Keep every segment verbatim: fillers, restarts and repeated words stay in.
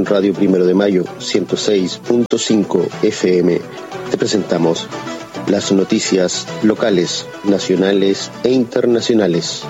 Radio Primero de Mayo ciento seis punto cinco F M te presentamos las noticias locales, nacionales e internacionales.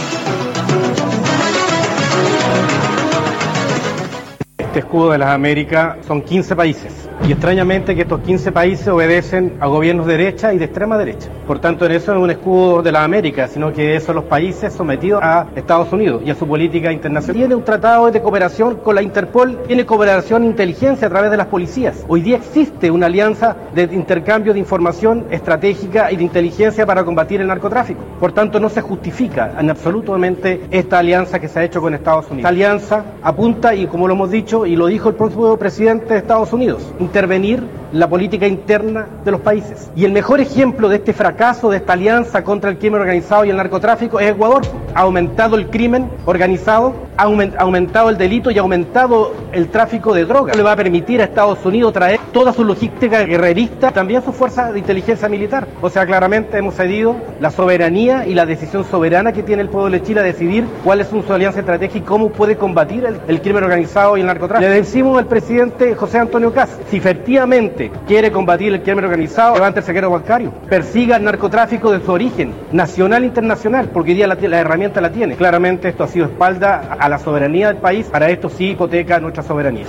Este escudo de las Américas son quince países. Y extrañamente que estos quince países obedecen a gobiernos de derecha y de extrema derecha. Por tanto, en eso no es un escudo de las Américas, sino que son los países sometidos a Estados Unidos y a su política internacional. Tiene un tratado de cooperación con la Interpol, tiene cooperación e inteligencia a través de las policías. Hoy día existe una alianza de intercambio de información estratégica y de inteligencia para combatir el narcotráfico. Por tanto, no se justifica en absolutamente esta alianza que se ha hecho con Estados Unidos. Esta alianza apunta, y como lo hemos dicho, y lo dijo el propio presidente de Estados Unidos, intervenir la política interna de los países. Y el mejor ejemplo de este fracaso, de esta alianza contra el crimen organizado y el narcotráfico es Ecuador. Ha aumentado el crimen organizado, ha aumentado el delito y ha aumentado el tráfico de drogas. Le va a permitir a Estados Unidos traer toda su logística guerrerista, también su fuerza de inteligencia militar. O sea, claramente hemos cedido la soberanía y la decisión soberana que tiene el pueblo de Chile a decidir cuál es su alianza estratégica y cómo puede combatir el, el crimen organizado y el narcotráfico. Le decimos al presidente José Antonio Kast, si efectivamente quiere combatir el crimen organizado, levante el secreto bancario, persiga el narcotráfico de su origen, nacional e internacional, porque hoy día la, la herramienta la tiene. Claramente esto ha sido espalda a la soberanía del país, para esto sí hipoteca nuestra soberanía.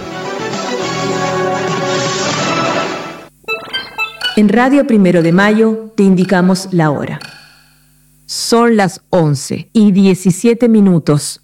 En Radio Primero de Mayo te indicamos la hora. Son las once y diecisiete minutos.